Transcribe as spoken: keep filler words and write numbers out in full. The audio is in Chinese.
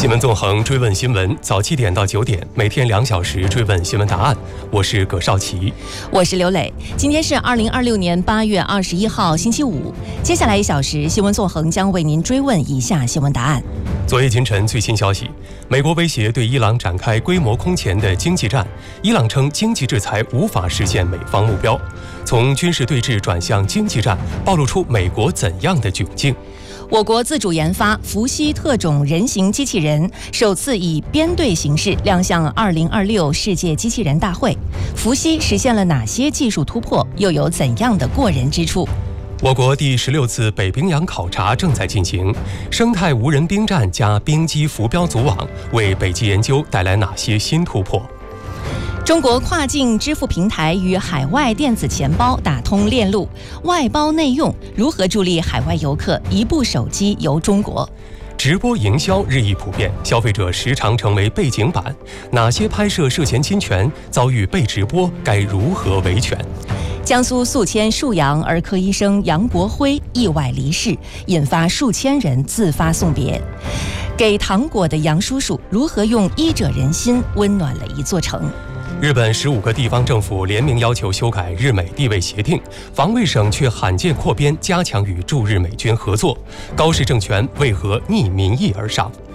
新闻纵横，追问新闻，早七点到九点，每天两小时追问新闻答案。我是葛少奇， 我是刘磊。今天是二零二六年八月二十一号，星期五。接下来一小时，新闻纵横将为您追问以下新闻答案。 昨夜今晨最新消息，美国威胁对伊朗展开规模空前的经济战，伊朗称经济制裁无法实现美方目标。从军事对峙转向经济战，暴露出美国怎样的窘境？ 我国自主研发伏羲特种人形机器人首次以编队形式亮相二零二六世界机器人大会，伏羲实现了哪些技术突破，又有怎样的过人之处？ 我国第十六次北冰洋考察正在进行，生态无人兵站加冰机浮标组网为北极研究带来哪些新突破？ 中国跨境支付平台与海外电子钱包打通链路，外包内用如何助力海外游客一部手机游中国？ 直播营销日益普遍，消费者时常成为背景板，哪些拍摄涉嫌侵权，遭遇被直播该如何维权？ 江苏宿迁沭阳儿科医生杨国辉意外离世，引发数千人自发送别。给糖果的杨叔叔如何用医者仁心温暖了一座城？ 日本十五个地方政府联名要求修改日美地位协定，防卫省却罕见扩编，加强与驻日美军合作。高市政权为何逆民意而上？